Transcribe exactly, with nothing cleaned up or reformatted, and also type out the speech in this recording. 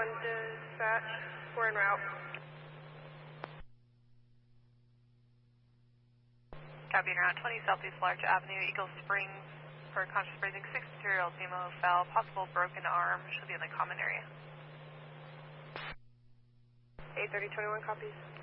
one dispatch. We're en route. Copy, around twenty Southeast Larch Avenue, Eagle Springs, for conscious breathing, six material, Zemo fell, possible broken arm, should be in the common area. eight thirty twenty-one copies.